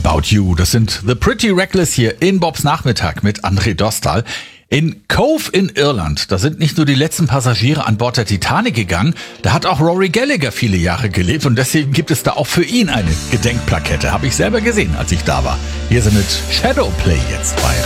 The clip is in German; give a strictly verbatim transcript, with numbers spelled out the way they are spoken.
About You. Das sind The Pretty Reckless hier in Bobs Nachmittag mit André Dostal. In Cove in Irland, da sind nicht nur die letzten Passagiere an Bord der Titanic gegangen, da hat auch Rory Gallagher viele Jahre gelebt und deswegen gibt es da auch für ihn eine Gedenkplakette. Habe ich selber gesehen, als ich da war. Hier sind mit Shadowplay jetzt bei